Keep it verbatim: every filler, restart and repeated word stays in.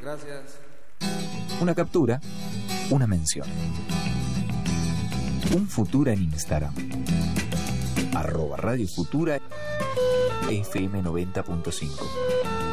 Gracias. Una captura, una mención. Un Futura en Instagram. Arroba Radio Futura F M noventa punto cinco.